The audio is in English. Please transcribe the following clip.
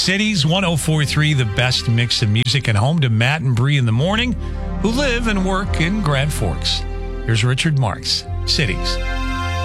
Cities 104.3, the best mix of music, and home to Matt and Bree in the morning, who live and work in Grand Forks. Here's Richard Marks, Cities.